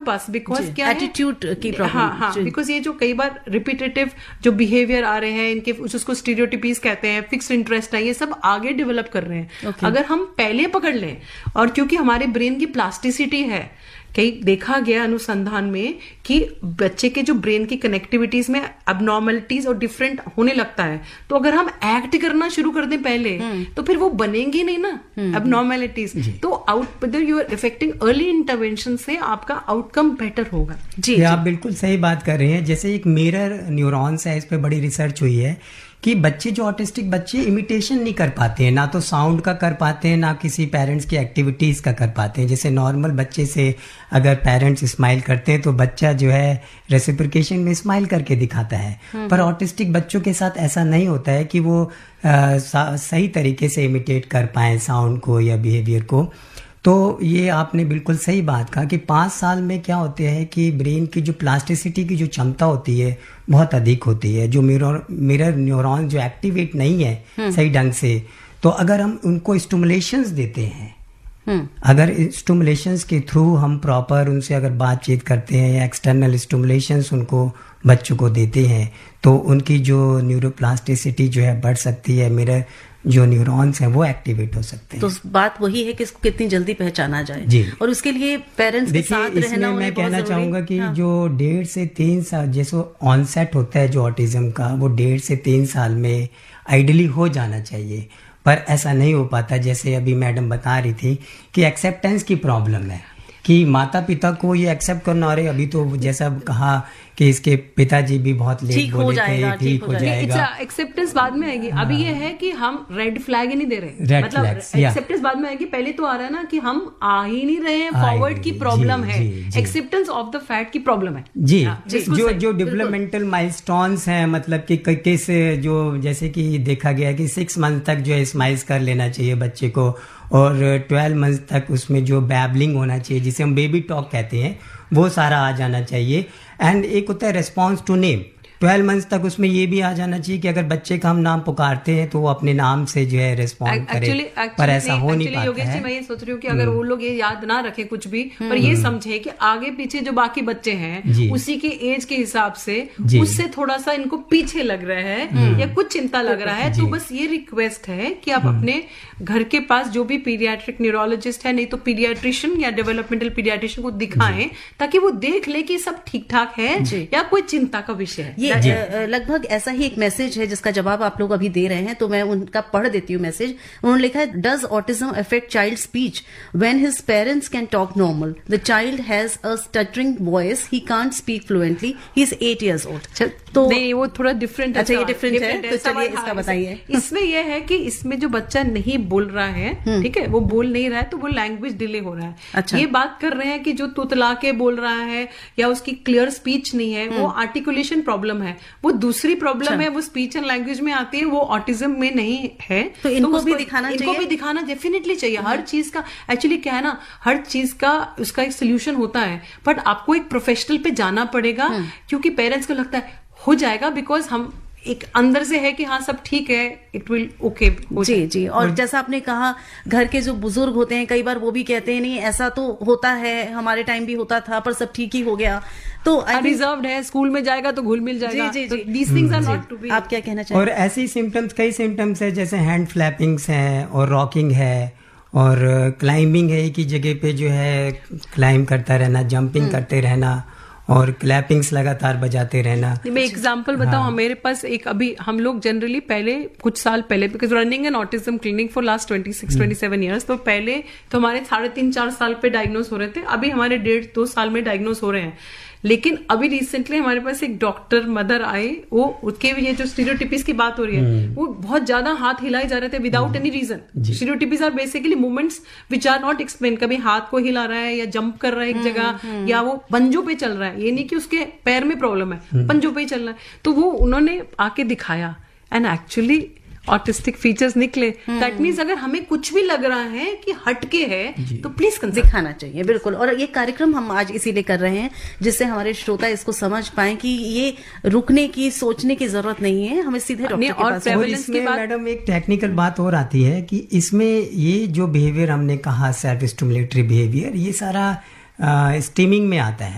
पास, because क्या attitude की problem. हाँ, बिकॉज ये जो कई बार रिपीटेटिव जो बिहेवियर आ रहे हैं इनके, उसको स्टीरियोटिपीज कहते हैं, फिक्स्ड इंटरेस्ट है, ये सब आगे डेवलप कर रहे हैं। अगर हम पहले पकड़ लें, और क्योंकि हमारे ब्रेन की प्लास्टिसिटी है, कई देखा गया अनुसंधान में कि बच्चे के जो ब्रेन की कनेक्टिविटीज में अबनॉर्मलिटीज और डिफरेंट होने लगता है, तो अगर हम एक्ट करना शुरू कर दें पहले, तो फिर वो बनेंगी नहीं ना अबनॉर्मलिटीज। तो whether you are affecting early intervention से आपका आउटकम बेटर होगा। जी, आप बिल्कुल सही बात कर रहे हैं। जैसे एक मिरर न्यूरॉन्स है, इस पे बड़ी रिसर्च हुई है कि बच्चे जो ऑटिस्टिक बच्चे इमिटेशन नहीं कर पाते हैं, ना तो साउंड का कर पाते हैं, ना किसी पेरेंट्स की एक्टिविटीज का कर पाते हैं। जैसे नॉर्मल बच्चे से अगर पेरेंट्स स्माइल करते हैं तो बच्चा जो है रेसिप्रोकेशन में स्माइल करके दिखाता है, पर ऑटिस्टिक बच्चों के साथ ऐसा नहीं होता है कि वो सही तरीके से इमिटेट कर पाए साउंड को या बिहेवियर को। तो ये आपने बिल्कुल सही बात कहा कि 5 साल में क्या होते हैं कि ब्रेन की जो प्लास्टिसिटी की जो क्षमता होती है बहुत अधिक होती है। जो मिरर न्यूरॉन जो एक्टिवेट नहीं है सही ढंग से, तो अगर हम उनको स्टिमुलेशंस देते हैं, अगर स्टिमुलेशंस के थ्रू हम प्रॉपर उनसे अगर बातचीत करते हैं या एक्सटर्नल स्टिमुलेशंस उनको बच्चों को देते हैं, तो उनकी जो न्यूरोप्लास्टिसिटी जो है बढ़ सकती है, मिरर जो न्यूरॉन्स हैं वो एक्टिवेट हो सकते हैं। तो बात वही है कि इसको कितनी जल्दी पहचाना जाए जी, और उसके लिए पेरेंट्स के साथ रहना। मैं कहना चाहूंगा कि जो 1.5 से 3 साल जैसे ऑनसेट होता है जो ऑटिज्म का, वो 1.5 से 3 साल में आइडियली हो जाना चाहिए, पर ऐसा नहीं हो पाता। जैसे अभी मैडम बता रही थी कि एक्सेप्टेंस की प्रॉब्लम है कि माता पिता को ये एक्सेप्ट करना, और अभी तो जैसा कहा कि इसके पिताजी भी बहुत लेट बोले थे ठीक हो जाएगा। एक्सेप्टेंस बाद में आएगी। अभी ये है कि हम रेड फ्लैग ही नहीं दे रहे, मतलब एक्सेप्टेंस बाद में आएगी। पहले तो आ रहा है ना कि हम आ ही नहीं रहे हैं, फॉरवर्ड की प्रॉब्लम है, एक्सेप्टेंस ऑफ द फैक्ट की प्रॉब्लम है। जी, जो डेवलपमेंटल माइलस्टोन्स हैं, मतलब कि किस जो जैसे कि देखा गया कि 6 मंथ तक जो है स्माइल्स कर लेना चाहिए बच्चे को, और 12 मंथ तक उसमें जो बैबलिंग होना चाहिए जिसे हम बेबी टॉक कहते हैं वो सारा आ जाना चाहिए। एंड एक होता है रेस्पॉन्स टू नेम, 12 मंथ्स तक उसमें ये भी आ जाना चाहिए कि अगर बच्चे का हम नाम पुकारते हैं तो वो अपने नाम से जो है रेस्पॉन्ड करे, पर ऐसा हो नहीं पाता योगेश जी, मैं ये सोच रही हूँ कि अगर वो लोग ये याद ना रखे कुछ भी, पर ये समझे कि आगे पीछे जो बाकी बच्चे हैं उसी के एज के हिसाब से उससे थोड़ा सा इनको पीछे लग रहा है या कुछ चिंता लग रहा है, तो बस ये रिक्वेस्ट है कि आप अपने घर के पास जो भी पीडियाट्रिक न्यूरोलॉजिस्ट है, नहीं तो पीडियाट्रिशियन या डेवलपमेंटल पीडियाट्रिशियन को दिखाएं, ताकि वो देख ले कि सब ठीक ठाक है या कोई चिंता का विषय है। लगभग ऐसा ही एक मैसेज है जिसका जवाब आप लोग अभी दे रहे हैं, तो मैं उनका पढ़ देती हूँ मैसेज। उन्होंने लिखा है, does autism affect child speech when his parents can talk normal? The child has a stuttering voice, he can't speak fluently, he is 8 years old। तो नहीं, वो थोड़ा डिफरेंट है। अच्छा, ये डिफरेंट है, तो चलिए इसका बताइए। इसमें यह है कि इसमें जो बच्चा नहीं बोल रहा है, ठीक है, वो बोल नहीं रहा है, तो वो लैंग्वेज डिले हो रहा है। अच्छा। ये बात कर रहे हैं कि जो तुतला के बोल रहा है या उसकी क्लियर स्पीच नहीं है, वो आर्टिकुलेशन प्रॉब्लम है, वो दूसरी प्रॉब्लम है, वो स्पीच एंड लैंग्वेज में आती है, वो ऑटिज्म में नहीं है। तो इनको भी दिखाना चाहिए, इनको भी दिखाना डेफिनेटली चाहिए। हर चीज का एक्चुअली क्या है ना, हर चीज का उसका एक सोल्यूशन होता है, बट आपको एक प्रोफेशनल पे जाना पड़ेगा, क्योंकि पेरेंट्स को लगता है हो जाएगा, बिकॉज हम एक अंदर से है कि हाँ सब ठीक है, इट विल ओके। जी, और जैसा आपने कहा, घर के जो बुजुर्ग होते हैं कई बार वो भी कहते हैं नहीं ऐसा तो होता है, हमारे टाइम भी होता था, पर सब ठीक ही हो गया। तो रिजर्व्ड है, स्कूल में जाएगा तो घुल मिल जाएगा। जी, these things are not to be। आप क्या कहना चाहिए? और ऐसी सिम्टम्स, कई सिम्टम्स है, जैसे हैंड फ्लैपिंग्स हैं और रॉकिंग है और क्लाइंबिंग है, एक ही जगह पे जो है क्लाइंब करता रहना, जंपिंग करते रहना और क्लैपिंग्स लगातार बजाते रहना। मैं एग्जांपल बताऊं, हाँ। मेरे पास एक अभी हम लोग जनरली पहले कुछ साल पहले, because running an autism clinic for last 26-27 years, तो पहले तो हमारे 3.5-4 साल पे डायग्नोस हो रहे थे, अभी हमारे 1.5-2 साल में डायग्नोस हो रहे हैं। लेकिन अभी रिसेंटली हमारे पास एक डॉक्टर मदर आए, वो उसके ये जो स्टीरियोटिपीज की बात हो रही है, वो बहुत ज्यादा हाथ हिलाए जा रहे थे without any reason. स्टीरियोटिपीज are basically movements which are not explain. कभी हाथ को हिला रहा है या जंप कर रहा है एक जगह, या वो पंजों पे चल रहा है, ये नहीं कि उसके पैर में प्रॉब्लम है, पंजों पे ही चल रहा है। तो वो उन्होंने आके दिखाया एंड एक्चुअली ऑटिस्टिक फीचर्स निकले। दैट मीन्स अगर हमें कुछ भी लग रहा है कि हटके है तो प्लीज दिखाना चाहिए। बिल्कुल, और ये कार्यक्रम हम आज इसीलिए कर रहे हैं जिससे हमारे श्रोता इसको समझ पाए कि ये रुकने की, सोचने की जरूरत नहीं है, हमें सीधे डॉक्टर के पास। और इसमें मैडम एक टेक्निकल बात और आती है कि इसमें ये जो बिहेवियर हमने कहा सेल्फ स्टिमुलेटरी बिहेवियर, ये सारा स्टीमिंग में आता है।